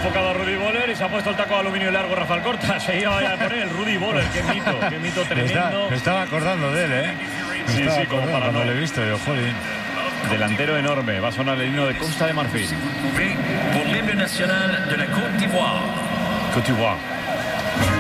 enfocado a Rudy Boller y se ha puesto el taco de aluminio largo Rafael Corta. Se iba a poner el Rudy Boller. Qué mito tremendo. Me estaba acordando de él, ¿eh? Sí, como para cuando no. lo he visto, yo, joder. Delantero enorme. Va a sonar el himno de Costa de Marfil. Pour l'hymne national de la Côte d'Ivoire. Côte d'Ivoire.